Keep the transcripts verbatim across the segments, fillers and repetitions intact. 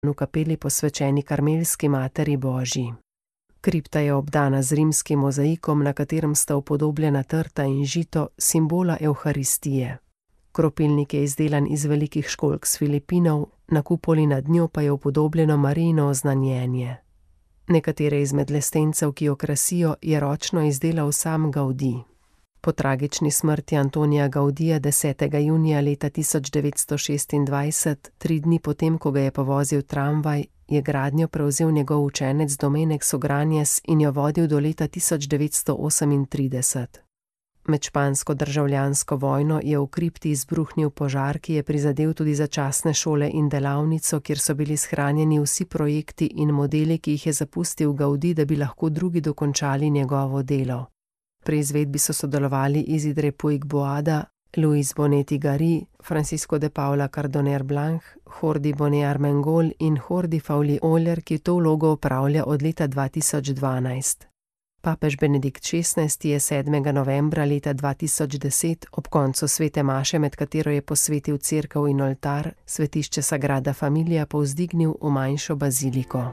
v kapeli posvečeni Karmelski materi Božji. Kripta je obdana z rimskim mozaikom, na katerem sta upodobljena trta in žito, simbola Evharistije. Kropilnik je izdelan iz velikih školjk s Filipinov, na kupoli nad njo pa je upodobljeno Marijino oznanjenje. Nekatere izmed lestencev, ki jo krasijo, je ročno izdelal sam Gaudí. Po tragični smrti Antonija Gaudija desetega junija leta tisoč devetsto šestindvajset, tri dni potem, ko ga je povozil tramvaj, je gradnjo prevzel njegov učenec Domènec Sogranjes in jo vodil do leta tisoč devetsto osemintrideset. Med špansko državljansko vojno je v kripti izbruhnil požar, ki je prizadel tudi začasne šole in delavnico, kjer so bili shranjeni vsi projekti in modeli, ki jih je zapustil Gaudí, da bi lahko drugi dokončali njegovo delo. Pri izvedbi so sodelovali Isidre Puig Boada, Luis Bonetti Gari, Francisco de Paula Cardoner Blanc, Jordi Bonet Armengol in Jordi Fauli Oller, ki to vlogo opravlja od leta dva tisoč dvanajst. Papež Benedikt šestnajsti je sedmega novembra leta dva tisoč deset ob koncu svete maše, med katero je posvetil cerkev in oltar, svetišče Sagrada Familia povzdignil v manjšo baziliko.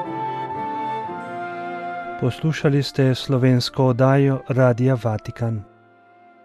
Poslušali ste slovensko oddajo Radia Vatikan.